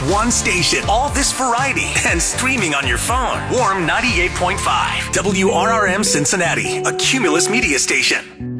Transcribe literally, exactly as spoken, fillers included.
One station, all this variety, and streaming on your phone. Warm ninety-eight point five, W R R M Cincinnati, a Cumulus media station.